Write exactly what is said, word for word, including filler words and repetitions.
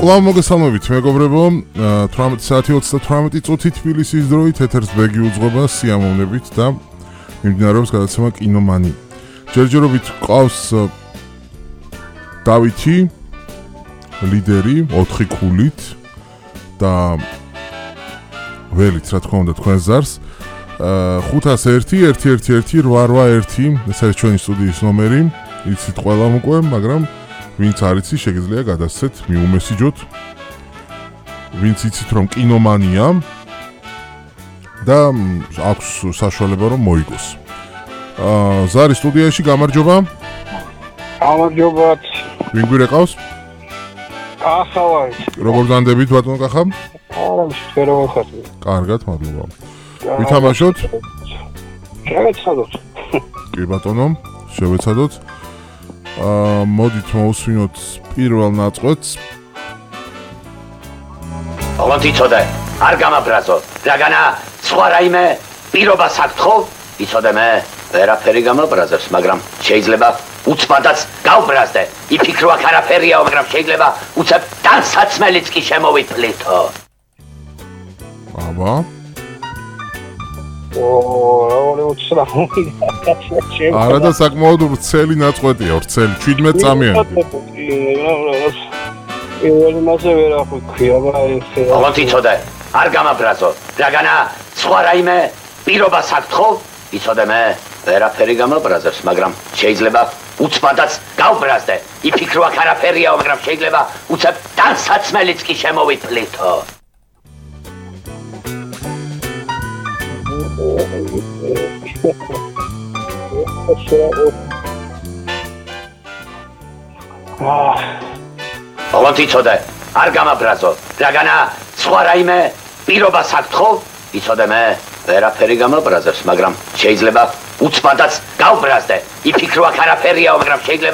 კვლავ მოგესალმებით მეგობრებო, თვრამეტი საათი ოცდათვრამეტი წუთი თბილისის დროით ეთერს ბეგი უძღვება სიამოვნებით და მიმდინარეობს გადაცემა კინომანი. ჯერჯერობით ყავს დავითი, ლიდერი, ოთხი ქულით და ველით, რა თქმა უნდა, თქვენ ზარს. ხუთას ერთი, ერთი ერთი ერთი, რვა რვა ერთი, ეს არის ჩვენი სტუდიის ნომერი. იცით ყველამ უკვე, მაგრამ ვინც არ იცი, შეგიძლია გადასცეთ, მიუმესიჯოთ. ვინც იცით, რომ კინომანია და აქვს საშუალება რომ მოიგოს. აა ზარი სტუდიაში გამარჯობა. გამარჯობათ. ვინ გვირეყავს? ახალად. როგორ დანდებით ბატონო კახა? არა, შეიძლება ვახარდე. კარგად, მადლობა. ვითამაშოთ? შევეცადოთ. კი ბატონო, შევეცადოთ. აა მოდით მოусვინოთ პირველ ნაწყვეტს. ოღონდ იცოდე, არ გამაბრაზო, რაგანა სხვა რაიმე პირობას აქვთ ხო? იცოდე მე, ვერაფერი გამაბრაზებს, მაგრამ შეიძლება უცბადაც გავბრაზდე. იფიქრო აქ არაფერიაო, მაგრამ შეიძლება უცებ ტანსაცმელიც კი შემოვიფლითო. აბა ო, რა უცნაური. არა და საკმაოდ ვრცელი ნაწყვეტია, ვრცელი შვიდმეტ წამიანი. პირველი მასე ვერ ახვიქვი, აბა ესე. ოღონდ იცოდე, არ გამაბრაზო, რაგანა სხვა რაიმე პირობას აქვთ ხო? იცოდე მე, ვერაფერი გამაბრაზებს, მაგრამ შეიძლება უცბადაც გავბრაზდე. იფიქრო აქ არაფერიაო, მაგრამ შეიძლება უცებ ტანსაცმელიც კი შემოვიფლითო. ოღონდ იცოდე, არ გამაბრაზო, რაგანა სხვა რაიმე პირობას აქვთ ხო? იცოდე მე, ვერაფერი გამაბრაზებს, მაგრამ შეიძლება უცბადაც გავბრაზდე. იფიქრო აქ არაფერიაო, მაგრამ შეიძლება